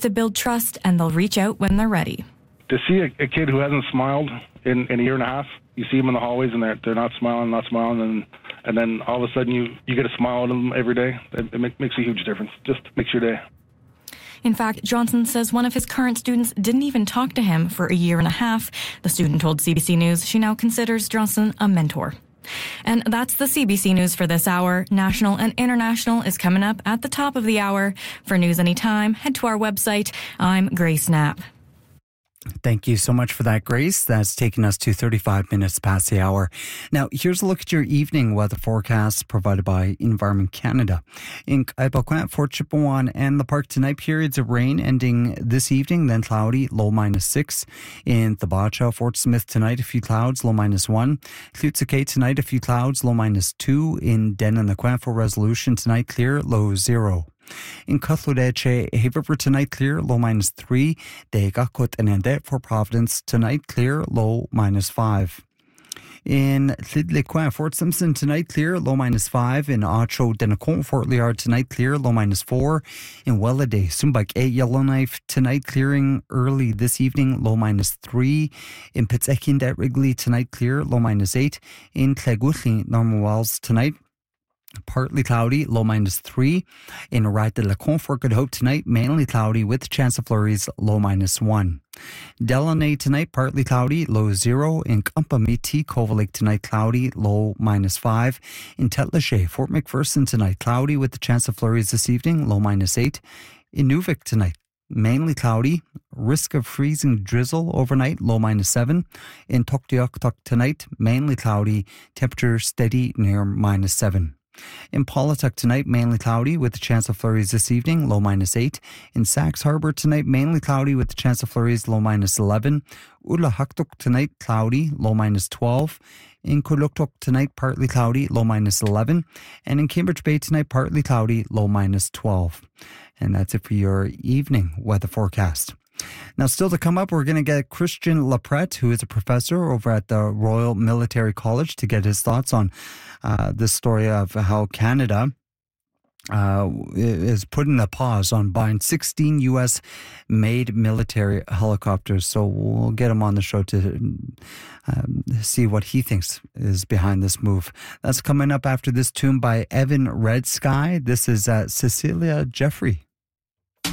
to build trust, and they'll reach out when they're ready. To see a kid who hasn't smiled in a year and a half, you see them in the hallways and they're not smiling, and then all of a sudden you get a smile at them every day. It makes a huge difference. Just makes your day. In fact, Johnson says one of his current students didn't even talk to him for a year and a half. The student told CBC News she now considers Johnson a mentor. And that's the CBC News for this hour. National and international is coming up at the top of the hour. For news anytime, head to our website. I'm Grace Knapp. Thank you so much for that, Grace. That's taken us to 35 minutes past the hour. Now, here's a look at your evening weather forecast provided by Environment Canada. In Kaipakwet, Fort Chipewyan and the park tonight, periods of rain ending this evening, then cloudy, low -6. In Thabacha, Fort Smith tonight, a few clouds, low -1. Tlutsuke tonight, a few clouds, low -2. In Denanakwet, for Resolution tonight, clear, low 0. In Cuthlowdeche, Hay River tonight clear, low -3. Degakut and Endet for Providence tonight clear, low -5. In Tlidliquin, Fort Simpson tonight clear, low -5. In Acho Denacon, Fort Liard tonight clear, low -4. In Welladay, Sumbak 8 Yellowknife tonight clearing early this evening, low -3. In Pitzekin at Wrigley tonight clear, low -8. In Clegutli, Norman Wells tonight partly cloudy, low -3. In Rat de la Confort, Good Hope tonight, mainly cloudy with chance of flurries, low -1. Delaney tonight, partly cloudy, low 0. In Kampamiti, Cove Lake tonight, cloudy, low -5. In Tetlashay, Fort McPherson tonight, cloudy with the chance of flurries this evening, low -8. In Nuvik tonight, mainly cloudy, risk of freezing drizzle overnight, low -7. In Tuktoyaktuk tonight, mainly cloudy, temperature steady near -7. In Paulatuk tonight, mainly cloudy with the chance of flurries this evening, low -8. In Sachs Harbour tonight, mainly cloudy with the chance of flurries, low -11. Ulahaktuk tonight, cloudy, low -12. In Kuluktuk tonight, partly cloudy, low -11. And in Cambridge Bay tonight, partly cloudy, low -12. And that's it for your evening weather forecast. Now, still to come up, we're going to get Christian Laprette, who is a professor over at the Royal Military College, to get his thoughts on the story of how Canada is putting a pause on buying 16 U.S.-made military helicopters. So we'll get him on the show to see what he thinks is behind this move. That's coming up after this tune by Evan Red Sky. This is Cecilia Jeffrey.